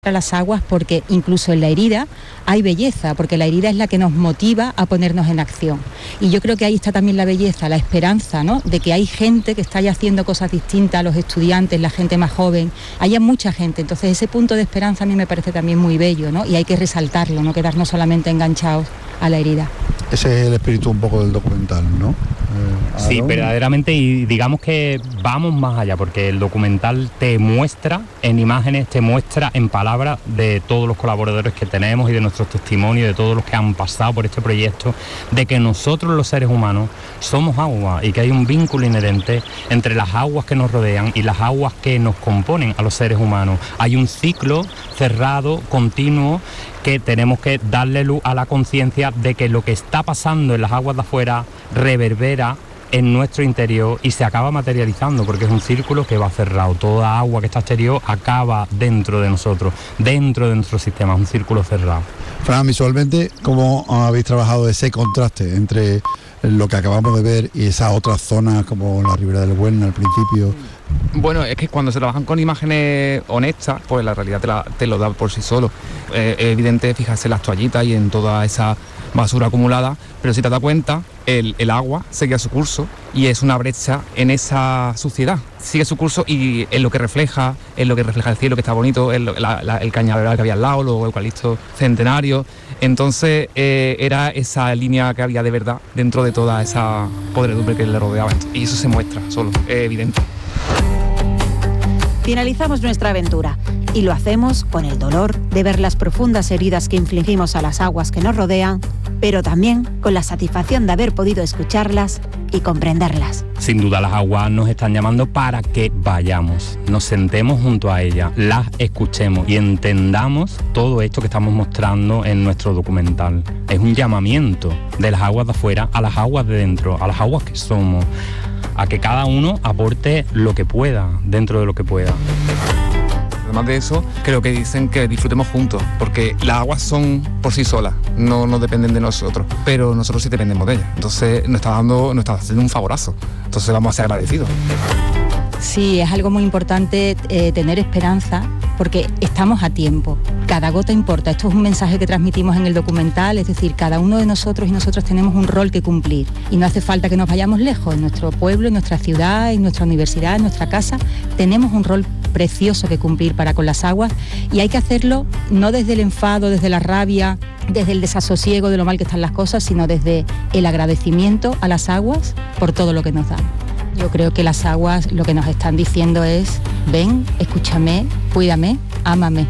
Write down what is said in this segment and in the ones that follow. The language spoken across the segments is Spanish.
a las aguas, porque incluso en la herida hay belleza, porque la herida es la que nos motiva a ponernos en acción. Y yo creo que ahí está también la belleza, la esperanza, ¿no?, de que hay gente que está ya haciendo cosas distintas, los estudiantes, la gente más joven, haya mucha gente. Entonces ese punto de esperanza a mí me parece también muy bello, ¿no?, y hay que resaltarlo, no quedarnos solamente enganchados a la herida. Ese es el espíritu un poco del documental, ¿no? Sí, verdaderamente, y digamos que vamos más allá, porque el documental te muestra en imágenes, te muestra en palabras de todos los colaboradores que tenemos y de nuestros testimonios, de todos los que han pasado por este proyecto, de que nosotros los seres humanos somos agua y que hay un vínculo inherente entre las aguas que nos rodean y las aguas que nos componen a los seres humanos. Hay un ciclo cerrado, continuo, que tenemos que darle luz a la conciencia de que lo que está pasando en las aguas de afuera reverbera en nuestro interior y se acaba materializando, porque es un círculo que va cerrado. Toda agua que está exterior acaba dentro de nosotros, dentro de nuestro sistema, es un círculo cerrado. Fran, visualmente, ¿cómo habéis trabajado ese contraste entre lo que acabamos de ver y esas otras zonas como la Ribera del Buelna al principio? Bueno, es que cuando se trabajan con imágenes honestas, pues la realidad te lo da por sí solo. Es evidente fijarse en las toallitas y en toda esa basura acumulada, pero si te das cuenta, el agua sigue su curso y es una brecha en esa suciedad. Sigue su curso y es lo que refleja el cielo, que está bonito, el cañaveral que había al lado, los eucaliptos centenarios. Entonces era esa línea que había de verdad dentro de toda esa podredumbre que le rodeaba. Y eso se muestra solo, es evidente. Finalizamos nuestra aventura y lo hacemos con el dolor de ver las profundas heridas que infligimos a las aguas que nos rodean, pero también con la satisfacción de haber podido escucharlas y comprenderlas. Sin duda las aguas nos están llamando para que vayamos, nos sentemos junto a ellas, las escuchemos y entendamos todo esto que estamos mostrando en nuestro documental. Es un llamamiento de las aguas de afuera a las aguas de dentro, a las aguas que somos, a que cada uno aporte lo que pueda, dentro de lo que pueda. Además de eso, creo que dicen que disfrutemos juntos, porque las aguas son por sí solas, no dependen de nosotros, pero nosotros sí dependemos de ellas. Entonces nos está haciendo un favorazo, entonces vamos a ser agradecidos. Sí, es algo muy importante tener esperanza, porque estamos a tiempo. Cada gota importa. Esto es un mensaje que transmitimos en el documental, es decir, cada uno de nosotros y nosotras tenemos un rol que cumplir. Y no hace falta que nos vayamos lejos. En nuestro pueblo, en nuestra ciudad, en nuestra universidad, en nuestra casa, tenemos un rol precioso que cumplir para con las aguas, y hay que hacerlo no desde el enfado, desde la rabia, desde el desasosiego de lo mal que están las cosas, sino desde el agradecimiento a las aguas por todo lo que nos dan. Yo creo que las aguas lo que nos están diciendo es: ven, escúchame, cuídame, ámame.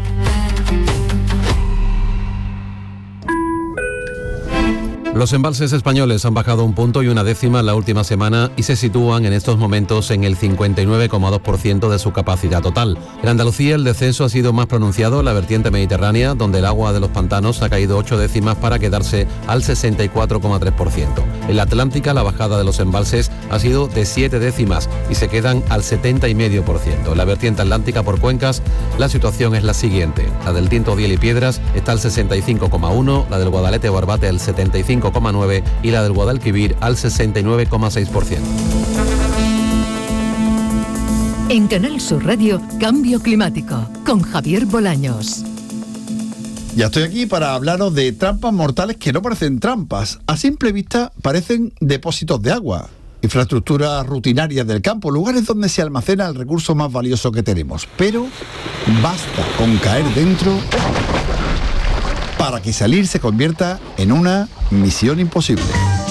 Los embalses españoles han bajado 1 punto y 1 décima en la última semana y se sitúan en estos momentos en el 59,2% de su capacidad total. En Andalucía el descenso ha sido más pronunciado en la vertiente mediterránea, donde el agua de los pantanos ha caído 8 décimas para quedarse al 64,3%. En la Atlántica la bajada de los embalses ha sido de 7 décimas y se quedan al 70,5%. En la vertiente atlántica por cuencas la situación es la siguiente: la del Tinto, Diel y Piedras está al 65,1%, la del Guadalete o Barbate al 75,9% y la del Guadalquivir al 69,6%. En Canal Sur Radio, Cambio Climático, con Javier Bolaños. Ya estoy aquí para hablaros de trampas mortales que no parecen trampas. A simple vista parecen depósitos de agua, infraestructuras rutinarias del campo, lugares donde se almacena el recurso más valioso que tenemos. Pero basta con caer dentro para que salir se convierta en una misión imposible.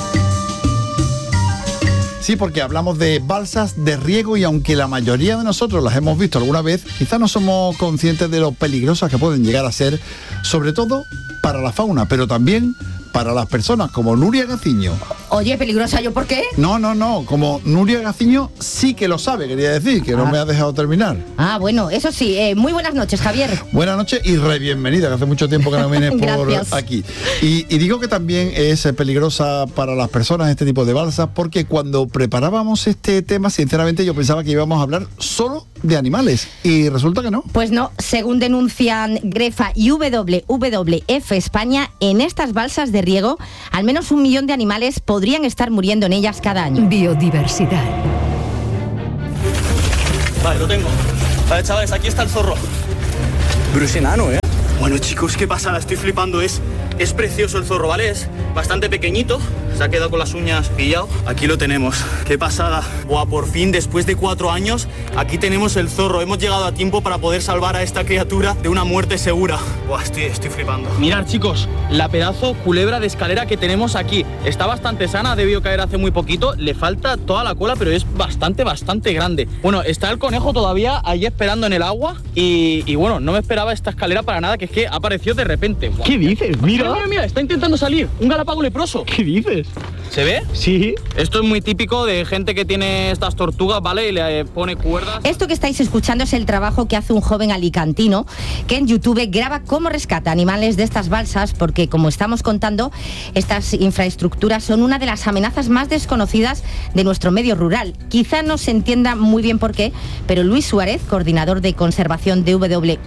Sí, porque hablamos de balsas de riego y aunque la mayoría de nosotros las hemos visto alguna vez, quizás no somos conscientes de lo peligrosas que pueden llegar a ser, sobre todo para la fauna, pero también para las personas, como Nuria Gaciño. Oye, ¿peligrosa yo por qué? No, como Nuria Gaciño sí que lo sabe, quería decir, que no me ha dejado terminar. Ah, bueno, eso sí, muy buenas noches, Javier. Buenas noches y bienvenida, que hace mucho tiempo que no vienes por aquí. Y digo que también es peligrosa para las personas este tipo de balsas, porque cuando preparábamos este tema, sinceramente yo pensaba que íbamos a hablar solo de animales, y resulta que no. Pues no, según denuncian Grefa y WWF España, en estas balsas de riego, al menos 1 millón de animales podrían estar muriendo en ellas cada año. Biodiversidad. Vale, lo tengo. Vale, chavales, aquí está el zorro. Pero es enano, ¿eh? Bueno, chicos, qué pasada, estoy flipando. Es precioso el zorro, ¿vale? Es bastante pequeñito, se ha quedado con las uñas pillado. Aquí lo tenemos, qué pasada. Buah, por fin, después de 4 años, aquí tenemos el zorro. Hemos llegado a tiempo para poder salvar a esta criatura de una muerte segura. Buah, estoy flipando. Mirad, chicos, la pedazo culebra de escalera que tenemos aquí. Está bastante sana, ha debido caer hace muy poquito. Le falta toda la cola, pero es bastante grande. Bueno, está el conejo todavía ahí esperando en el agua. Y bueno, no me esperaba esta escalera para nada, que es que apareció de repente. Buah. ¿Qué dices? Mira. Mira, está intentando salir. Un galápago leproso. ¿Qué dices? ¿Se ve? Sí. Esto es muy típico de gente que tiene estas tortugas, ¿vale? Y le pone cuerdas. Esto que estáis escuchando es el trabajo que hace un joven alicantino que en YouTube graba cómo rescata animales de estas balsas, porque como estamos contando, estas infraestructuras son una de las amenazas más desconocidas de nuestro medio rural. Quizá no se entienda muy bien por qué, pero Luis Suárez, coordinador de conservación de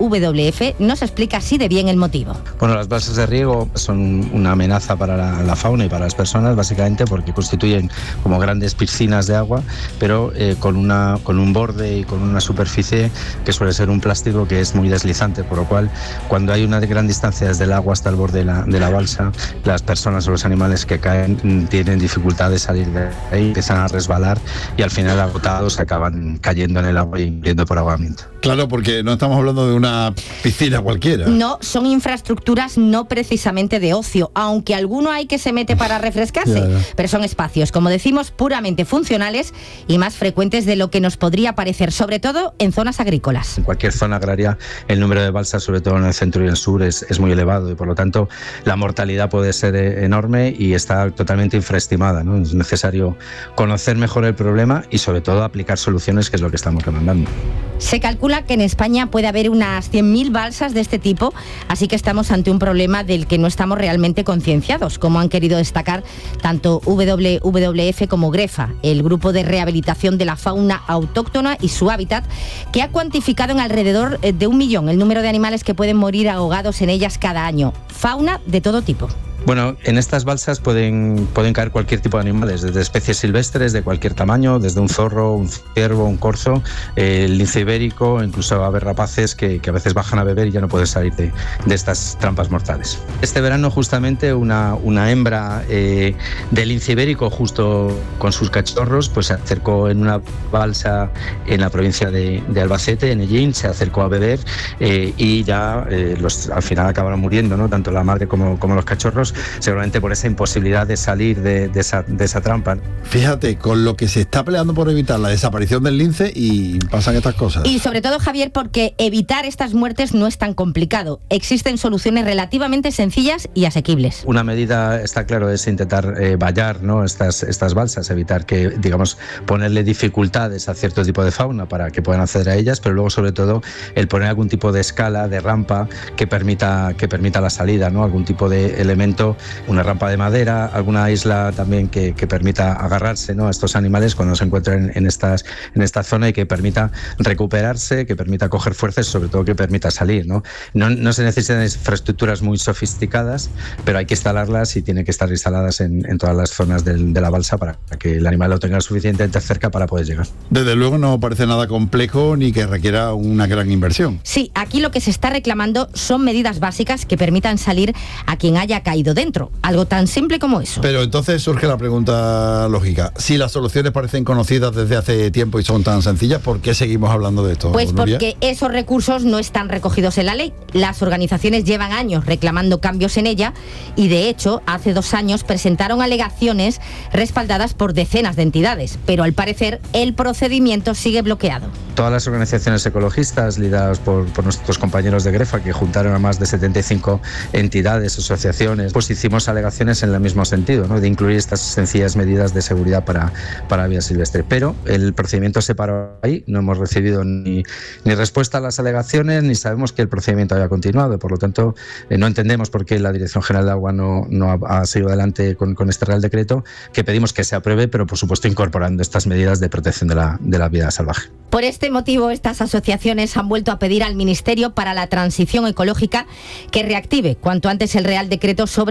WWF, nos explica así de bien el motivo. Bueno, las balsas de riego son una amenaza para la fauna y para las personas, básicamente porque constituyen como grandes piscinas de agua, pero con un borde y con una superficie que suele ser un plástico que es muy deslizante, por lo cual cuando hay una gran distancia desde el agua hasta el borde de la balsa, las personas o los animales que caen tienen dificultad de salir de ahí, empiezan a resbalar y al final agotados acaban cayendo en el agua y muriendo por ahogamiento. Claro, porque no estamos hablando de una piscina cualquiera. No, son infraestructuras no precisamente de ocio, aunque alguno hay que se mete para refrescarse, claro. Pero son espacios, como decimos, puramente funcionales y más frecuentes de lo que nos podría parecer, sobre todo en zonas agrícolas. En cualquier zona agraria el número de balsas, sobre todo en el centro y el sur, es muy elevado y por lo tanto la mortalidad puede ser enorme y está totalmente infraestimada, ¿no? Es necesario conocer mejor el problema y sobre todo aplicar soluciones, que es lo que estamos demandando. Se calcula que en España puede haber unas 100.000 balsas de este tipo, así que estamos ante un problema del que no estamos realmente concienciados, como han querido destacar tanto WWF como GREFA, el grupo de rehabilitación de la fauna autóctona y su hábitat, que ha cuantificado en alrededor de 1 millón el número de animales que pueden morir ahogados en ellas cada año. Fauna de todo tipo. Bueno, en estas balsas pueden caer cualquier tipo de animales, desde especies silvestres de cualquier tamaño, desde un zorro, un ciervo, un corzo, el lince ibérico, incluso aves rapaces que a veces bajan a beber y ya no pueden salir de estas trampas mortales. Este verano justamente una hembra de lince ibérico justo con sus cachorros pues se acercó en una balsa en la provincia de Albacete, en Ellín, se acercó a beber y ya al final acabaron muriendo, ¿no? Tanto la madre como los cachorros, seguramente por esa imposibilidad de salir de esa trampa. Fíjate, con lo que se está peleando por evitar la desaparición del lince y pasan estas cosas. Y sobre todo, Javier, porque evitar estas muertes no es tan complicado. Existen soluciones relativamente sencillas y asequibles. Una medida, está claro, es intentar vallar, ¿no? estas balsas, evitar que, digamos, ponerle dificultades a cierto tipo de fauna para que puedan acceder a ellas, pero luego sobre todo el poner algún tipo de escala, de rampa que permita la salida, ¿no? Algún tipo de elemento, una rampa de madera, alguna isla también que permita agarrarse, ¿no? a estos animales cuando se encuentran en esta zona y que permita recuperarse, que permita coger fuerzas y sobre todo que permita salir, ¿no? No se necesitan infraestructuras muy sofisticadas, pero hay que instalarlas y tienen que estar instaladas en todas las zonas de la balsa para que el animal lo tenga suficientemente cerca para poder llegar. Desde luego no parece nada complejo ni que requiera una gran inversión. Sí, aquí lo que se está reclamando son medidas básicas que permitan salir a quien haya caído dentro, algo tan simple como eso. Pero entonces surge la pregunta lógica, si las soluciones parecen conocidas desde hace tiempo y son tan sencillas, ¿por qué seguimos hablando de esto? Pues Nuria, porque esos recursos no están recogidos en la ley. Las organizaciones llevan años reclamando cambios en ella y de hecho hace 2 años presentaron alegaciones respaldadas por decenas de entidades, pero al parecer el procedimiento sigue bloqueado. Todas las organizaciones ecologistas lideradas por nuestros compañeros de GREFA, que juntaron a más de 75 entidades, asociaciones, pues hicimos alegaciones en el mismo sentido, ¿no? De incluir estas sencillas medidas de seguridad para la vida silvestre. Pero el procedimiento se paró ahí, no hemos recibido ni respuesta a las alegaciones, ni sabemos que el procedimiento haya continuado. Por lo tanto, no entendemos por qué la Dirección General de Agua no ha seguido adelante con este Real Decreto, que pedimos que se apruebe, pero por supuesto incorporando estas medidas de protección de la vida salvaje. Por este motivo, estas asociaciones han vuelto a pedir al Ministerio para la Transición Ecológica que reactive cuanto antes el Real Decreto sobre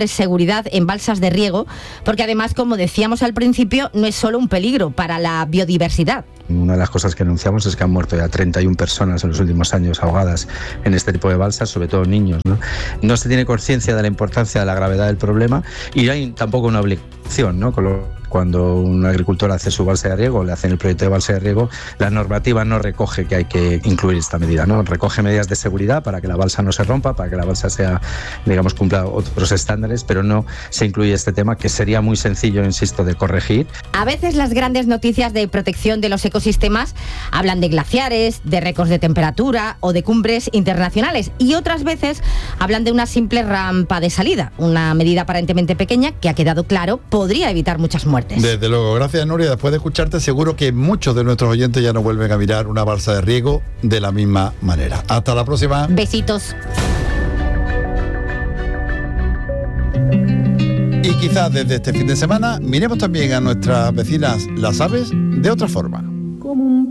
sobre seguridad en balsas de riego, porque además, como decíamos al principio, no es solo un peligro para la biodiversidad. Una de las cosas que anunciamos es que han muerto ya 31 personas en los últimos años ahogadas en este tipo de balsas, sobre todo niños, ¿no? No se tiene conciencia de la importancia, de la gravedad del problema, y hay tampoco una obligación, ¿no? Cuando un agricultor hace su balsa de riego, le hacen el proyecto de balsa de riego, la normativa no recoge que hay que incluir esta medida, ¿no? Recoge medidas de seguridad para que la balsa no se rompa, para que la balsa sea, digamos, cumpla otros estándares, pero no se incluye este tema, que sería muy sencillo, insisto, de corregir. A veces las grandes noticias de protección de los ecosistemas hablan de glaciares, de récords de temperatura o de cumbres internacionales, y otras veces hablan de una simple rampa de salida, una medida aparentemente pequeña que, ha quedado claro, podría evitar muchas muertes. Desde luego, gracias Nuria. Después de escucharte, seguro que muchos de nuestros oyentes ya no vuelven a mirar una balsa de riego de la misma manera. Hasta la próxima. Besitos. Y quizás desde este fin de semana miremos también a nuestras vecinas las aves de otra forma.